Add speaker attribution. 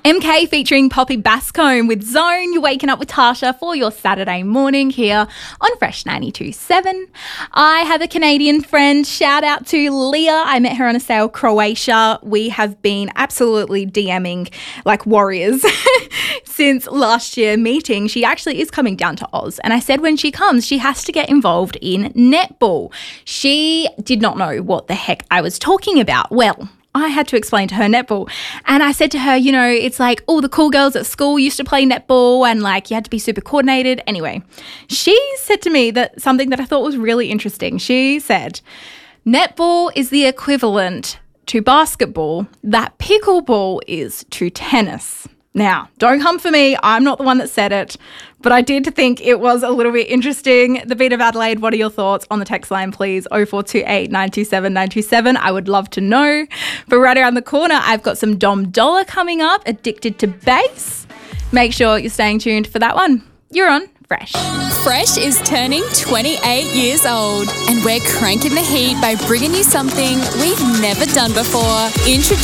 Speaker 1: MK featuring Poppy Bascombe with Zone. You're waking up with Tasha for your Saturday morning here on Fresh 92.7. I have a Canadian friend. Shout out to Leah. I met her on a sail, Croatia. We have been absolutely DMing like warriors since last year meeting. She actually is coming down to Oz. And I said when she comes, she has to get involved in netball. She did not know what the heck I was talking about. Well, I had to explain to her netball. And I said to her, you know, it's like all the cool girls at school used to play netball and like you had to be super coordinated. Anyway, she said to me that something that I thought was really interesting. She said, netball is the equivalent to basketball that pickleball is to tennis. Now, don't come for me. I'm not the one that said it, but I did think it was a little bit interesting. The Beat of Adelaide, what are your thoughts on the text line, please? 0428 927 927. I would love to know. But right around the corner, I've got some Dom Dollar coming up, Addicted to Bass. Make sure you're staying tuned for that one. You're on Fresh.
Speaker 2: Fresh is turning 28 years old, and we're cranking the heat by bringing you something we've never done before. Introduce